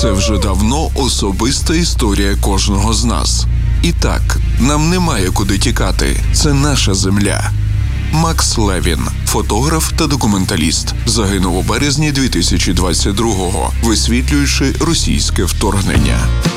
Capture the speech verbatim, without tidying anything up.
Це вже давно особиста історія кожного з нас. І так, нам немає куди тікати. Це наша земля. Макс Левін, фотограф та документаліст, загинув у березні дві тисячі двадцять другого, висвітлюючи російське вторгнення.